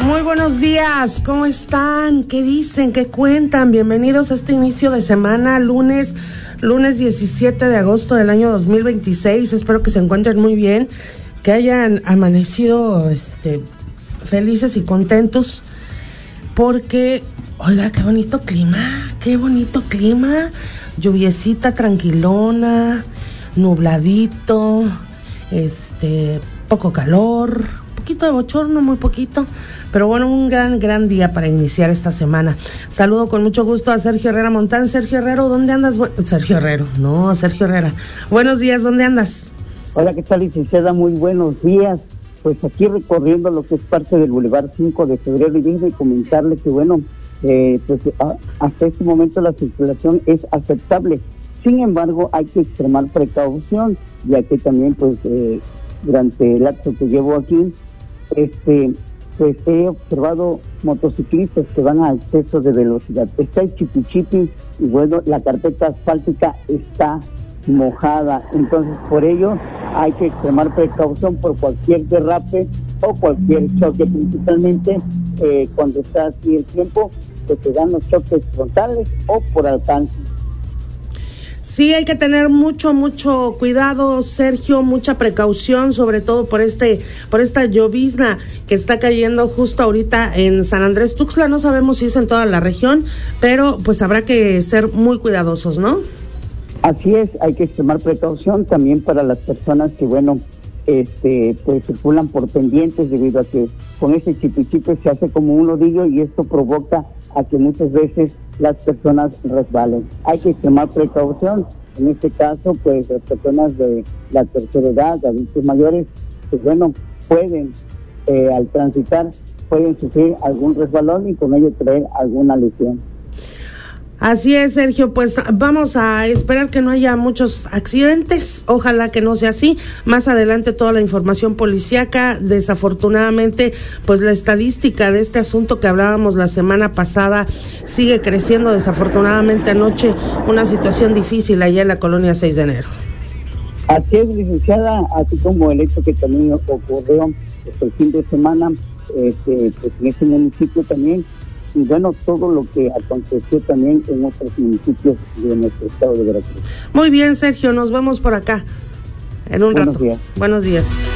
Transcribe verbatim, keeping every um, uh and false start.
Muy buenos días, ¿cómo están? ¿Qué dicen? ¿Qué cuentan? Bienvenidos a este inicio de semana, lunes, lunes diecisiete de agosto del año dos mil veintiséis. Espero que se encuentren muy bien, que hayan amanecido este, felices y contentos, porque, oiga, qué bonito clima, qué bonito clima, lluviecita tranquilona, nubladito, este, poco calor, poquito de bochorno, muy poquito, pero bueno, un gran, gran día para iniciar esta semana. Saludo con mucho gusto a Sergio Herrera Montán. Sergio Herrero, ¿dónde andas? Bu- Sergio Herrero, no, Sergio Herrera. Buenos días, ¿dónde andas? Hola, ¿qué tal, licenciada? Muy buenos días. Pues aquí recorriendo lo que es parte del Boulevard cinco de febrero, y déjeme comentarle que, bueno, eh, pues a, hasta este momento la circulación es aceptable. Sin embargo, hay que extremar precaución, ya que también, pues, eh, durante el lapso que llevo aquí, este, pues he observado motociclistas que van a exceso de velocidad. Está el chipi-chipi y, bueno, la carpeta asfáltica está mojada. Entonces, por ello, hay que extremar precaución por cualquier derrape o cualquier choque, principalmente eh, cuando está así el tiempo, que se dan los choques frontales o por alcance. Sí, hay que tener mucho, mucho cuidado, Sergio, mucha precaución, sobre todo por este, por esta llovizna que está cayendo justo ahorita en San Andrés Tuxtla. No sabemos si es en toda la región, pero pues habrá que ser muy cuidadosos, ¿no? Así es, hay que extremar precaución también para las personas que, bueno, este, pues circulan por pendientes, debido a que con ese chipi-chipi se hace como un nodillo y esto provoca a que muchas veces las personas resbalen. Hay que extremar precaución. En este caso, pues las personas de la tercera edad, adultos mayores, pues bueno, pueden eh, al transitar, pueden sufrir algún resbalón y con ello traer alguna lesión. Así es, Sergio, pues vamos a esperar que no haya muchos accidentes, ojalá que no sea así. Más adelante toda la información policíaca. Desafortunadamente, pues la estadística de este asunto que hablábamos la semana pasada sigue creciendo. Desafortunadamente anoche una situación difícil allá en la colonia seis de enero. Así es, licenciada, así como el hecho que también ocurrió pues, el fin de semana este, pues, en este municipio también. Y bueno, todo lo que aconteció también en otros municipios de nuestro estado de Veracruz. Muy bien, Sergio, nos vemos por acá en un Buenos rato. días. Buenos días.